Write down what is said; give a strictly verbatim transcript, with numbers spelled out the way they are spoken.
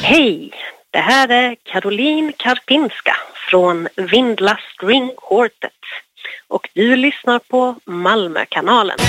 Hej, det här är Caroline Karpinska från Vindla String Quartet och du lyssnar på Malmökanalen.